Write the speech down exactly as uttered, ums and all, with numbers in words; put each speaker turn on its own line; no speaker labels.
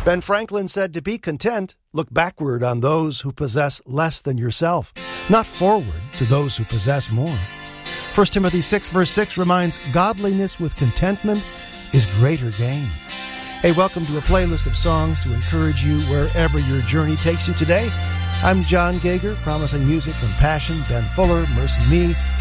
Ben Franklin said to be content, look backward on those who possess less than yourself, not forward to those who possess more. First Timothy six verse six reminds, godliness with contentment is greater gain. Hey, welcome to a playlist of songs to encourage you wherever your journey takes you today. I'm John Gager, promising music from Passion, Ben Fuller, Mercy Me,